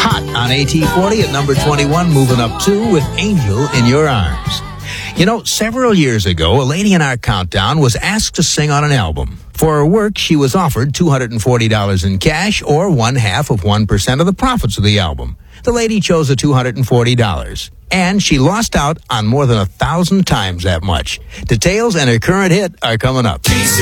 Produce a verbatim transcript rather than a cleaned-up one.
Hot on A T forty at number twenty-one, moving up two with Angel in Your Arms. You know, several years ago, a lady in our countdown was asked to sing on an album. For her work, she was offered two hundred forty dollars in cash or one half of one percent of the profits of the album. The lady chose the two hundred forty dollars. And she lost out on more than a thousand times that much. Details and her current hit are coming up.